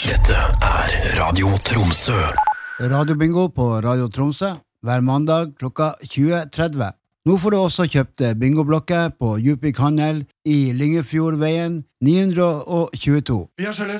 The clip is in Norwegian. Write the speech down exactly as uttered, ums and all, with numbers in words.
Dette er Radio Tromsø. Radiobingo på Radio Tromsø hver mandag klokka tjue tretti. Nå får du også kjøpt bingoblokker på Djupvik Handel i Lyngefjordveien ni hundre tjueto. Vi har